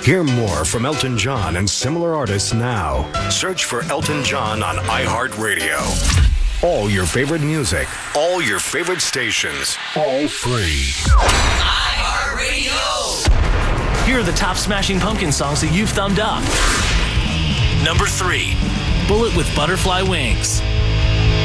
Hear more from Elton John and similar artists now. Search for Elton John on iHeartRadio. All your favorite music, all your favorite stations, all free. iHeartRadio! Here are the top Smashing Pumpkin songs that you've thumbed up. Number 3, Bullet with Butterfly Wings.